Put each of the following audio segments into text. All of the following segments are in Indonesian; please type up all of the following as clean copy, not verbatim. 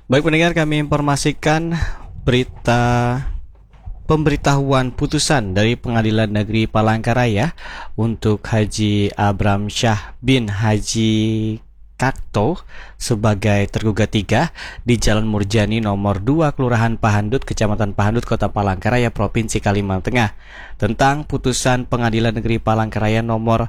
Baik pendengar, kami informasikan berita pemberitahuan putusan dari Pengadilan Negeri Palangkaraya untuk Haji Abram Syah bin Haji Kakto sebagai tergugat 3 di Jalan Murjani nomor 2 Kelurahan Pahandut, Kecamatan Pahandut, Kota Palangkaraya, Provinsi Kalimantan Tengah, tentang putusan Pengadilan Negeri Palangkaraya nomor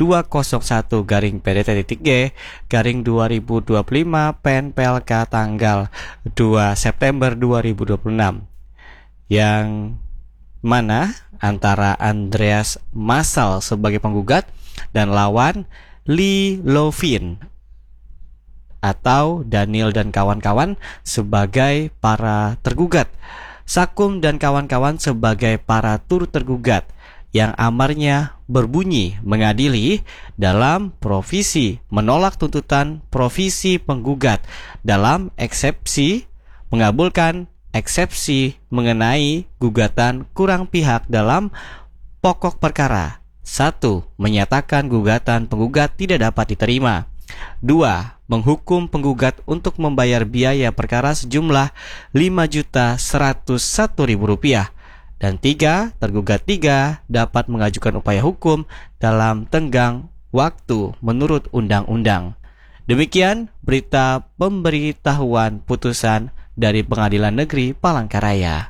201/PDT-G garing 2025 PN PLK tanggal 2 September 2026, yang mana antara Andreas Masal sebagai penggugat dan lawan Lee Lovin atau Daniel dan kawan-kawan sebagai para tergugat, Sakum dan kawan-kawan sebagai para turut tergugat, yang amarnya berbunyi mengadili dalam provisi menolak tuntutan provisi penggugat dalam eksepsi mengabulkan eksepsi mengenai gugatan kurang pihak dalam pokok perkara. 1. Menyatakan gugatan penggugat tidak dapat diterima. 2. Menghukum penggugat untuk membayar biaya perkara sejumlah Rp5.101.000. Dan 3. Tergugat 3 dapat mengajukan upaya hukum dalam tenggang waktu menurut undang-undang. Demikian berita pemberitahuan putusan dari Pengadilan Negeri Palangkaraya.